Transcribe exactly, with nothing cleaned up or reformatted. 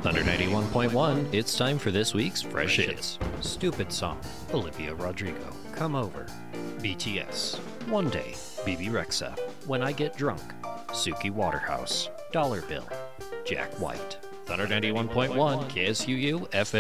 Thunder ninety-one point one, it's time for this week's Fresh Hits. Stupid Song, Olivia Rodrigo, Come Over. B T S, One Day, B B Rexha, When I Get Drunk. Suki Waterhouse, Dollar Bill, Jack White. Thunder ninety-one point one, K S U U, F M.